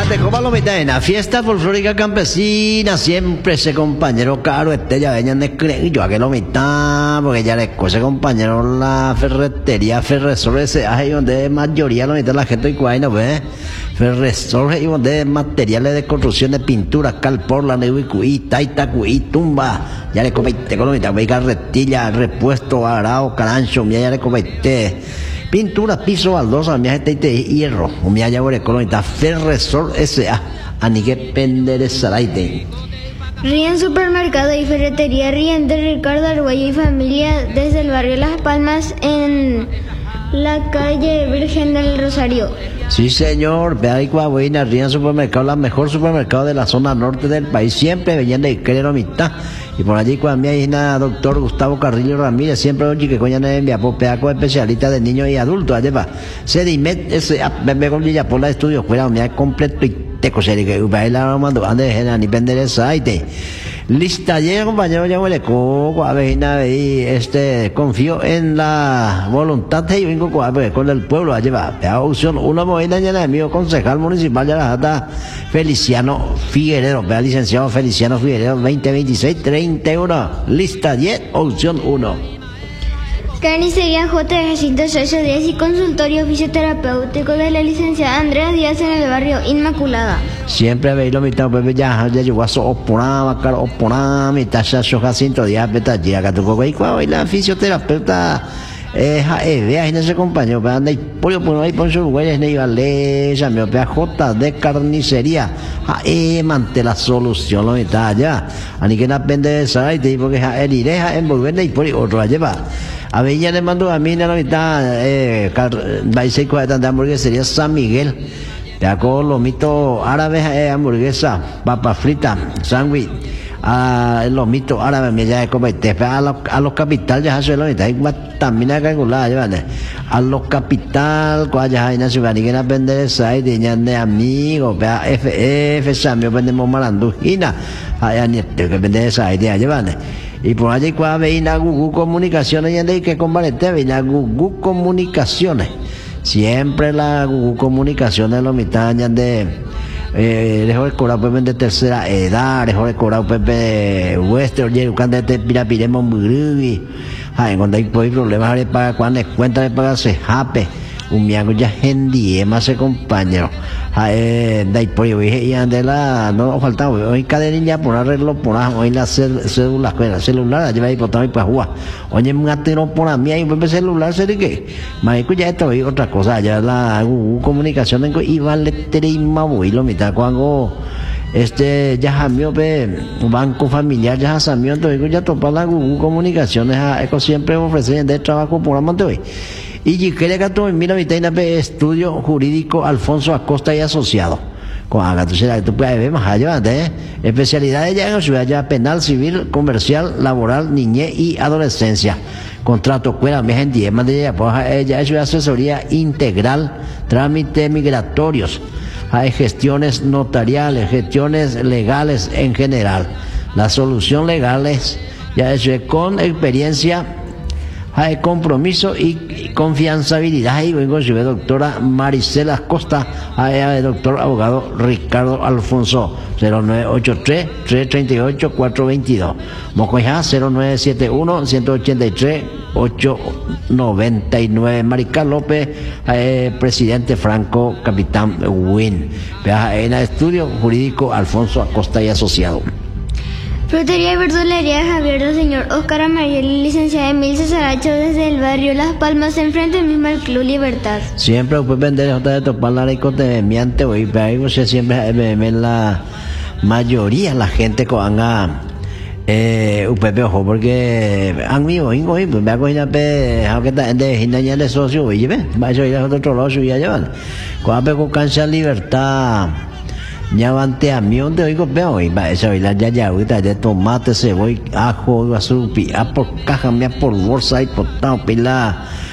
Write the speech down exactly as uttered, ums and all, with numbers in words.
de Copa Lomita en la fiesta folclórica campesina siempre ese compañero caro este ya venían de creer yo a que Lomita porque ya le ese compañero la ferretería Ferresol ese ahí donde mayoría Lomita la gente y cuál no ve Ferresol y donde materiales de construcción de pintura calporla nehuicuí taita cuí tumba ya le comete Lomita ve carretilla repuesto arao carancho ya le comete pintura, piso, baldosa, mi gente de hierro, mi allá por el colonita Ferresol S A, anique penderezaraite. Rien Supermercado y Ferretería Rien de Ricardo Arguello y familia desde el barrio Las Palmas en la calle Virgen del Rosario. Sí, señor, vea ahí Coahuila, Rien Supermercado, la mejor supermercado de la zona norte del país, siempre venían de Crero mitad. Y por allí cuando hay una doctor Gustavo Carrillo Ramírez, siempre un chique coña en envía por pedaco especialista de niños y adultos, allá va. Se dime ese me con ya por la estudio fuera un completo y teco serie que baila mando ande de ni vender el site. Lista ya compañero ya huele coco a ver ahí este confío en la voluntad de vengo con el pueblo allá va. La opción una movida ya de mío concejal municipal ya la Feliciano Figueredo, vea licenciado Feliciano Figueredo veinte veintiséis treinta euros. Lista diez, opción uno. Carnicería J. Jacinto Sosa Díaz y consultorio fisioterapéutico de la licenciada Andrea Díaz en el barrio Inmaculada. Siempre habéis lo mitad, Pepe ya, ya llegó a so oporama, caro oporama, mitad ya so Jacinto Díaz, peta, ya que tu coco y cuando la fisioterapeuta, eh, eh, vea, en ese compañero, vea, anda y pollo, por ahí, por sus güeyes, ne iba a leer, ya me vea J de carnicería, ja, eh, mante la solución, lo mitad ya, a ni que no depende de esa, y te digo que ja, el iré, ja, envolver, y por ahí otro la lleva. A ver, ya le mando a mí en la mitad, eh, vais a cuadrar de hamburguesería San Miguel. Te hago lomito árabe, eh, hamburguesa, papa frita, sándwich, ah, lomito árabe, me ya de comete. A los, a los capital ya se lo mitad, hay también acá en la ¿vale? A los capital, cuál ya hay nacional, ni que no vender esa, de de amigos, vea, F, F, Samio, vendemos malandujina, hay ni que vender esa idea, ¿vale? Y por allí cuando veía Gugu Comunicaciones y andé que comparete veía Gugu Comunicaciones. Siempre la Gugu Comunicaciones lo mitad de eh dejó el cobrado pepe de tercera edad, dejó el cobrado pepe de Western, y cuando te pirapiremos muy ay cuando hay problemas de pagar cuando es cuenta de pagarse jape un miago ya gendie más se compañero eh dai por hoy y ande la no faltaba hoy cadenilla por arreglo por hoy la cédula la celular lleva ahí por también para jugar oye un atero por a mí ahí un celular se de que mai ya esto y otra cosa ya la uh, comunicación tengo y vale trima voy lo mitad cuando este ya jamio pe banco familiar ya samio entonces ya topa la Google Comunicaciones eco siempre ofrecen de trabajo por amante hoy. Y quiere que tú mira mi teina estudio jurídico Alfonso Acosta y asociado. Con agato será que tú puedes ver más allá, ¿eh? Especialidades ya en ciudad ya penal, civil, comercial, laboral, niñez y adolescencia. Contrato cuela, mi gente, más de ella, pues ella es asesoría integral, trámites migratorios, hay gestiones notariales, gestiones legales en general. La solución legal es ya es con experiencia, hay compromiso y confianzabilidad. Ahí vengo yo, doctora Maricela Costa, hay doctor abogado Ricardo Alfonso, cero nueve ocho tres, tres tres ocho, cuatro dos dos. Mocoya cero nueve siete uno, uno ocho tres, ocho nueve nueve. Maricar López, eh, presidente Franco, capitán Win. En el estudio jurídico Alfonso Acosta y asociado. Frutería y verdulería Javier del señor Oscar Amayel, licenciada Emil Cesaracho desde el barrio Las Palmas, enfrente mismo al Club Libertad. Siempre puede vender otra de topar la de miante hoy, pero siempre ven la mayoría la gente que haga eh U P P ojo porque han mío ingo pues me hago ina pe aunque de hinaña de socio y ve va a ir a otro lado y ya llevan cuando con cancha libertad ya vante a mí donde oigo veo y va eso y la ya ya ahorita de tomate cebolla ajo azúcar a por caja me por bolsa y por pila